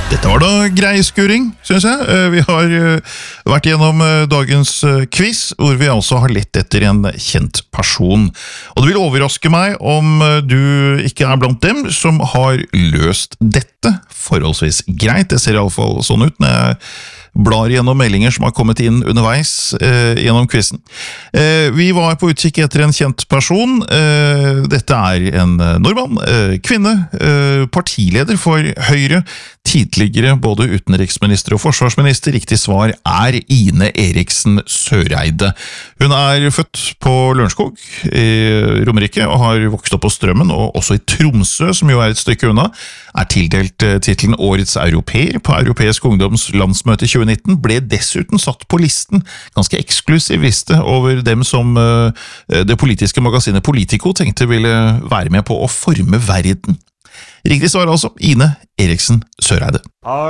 Dette var da grei skuring, synes jeg. Vi har vært gjennom dagens quiz, hvor vi altså har lett etter en kjent person. Og det vil overraske meg om du ikke er blant dem som har løst dette forholdsvis greit. Det ser i alle fall sånn ut når jeg blar gjennom meldinger som har kommet inn underveis gjennom quizen. Vi var på utkikk etter en kjent person. Dette er en nordmann, kvinne, partileder for Høyre, tidligere både utenriksminister og forsvarsminister. Riktig svar er Ine Eriksen Søreide. Hun er født på Lørenskog i Romerike og har vokst opp på Strømmen, og også i Tromsø, som jo er et stykke unna, er tildelt titelen Årets Europeer på Europeisk Ungdoms landsmøte i 2019, ble dessuten satt på listen, ganske eksklusiv liste, over dem som det politiske magasinet Politico tenkte ville være med på å forme verden. Riktig svar altså Ine Eriksen Søreide.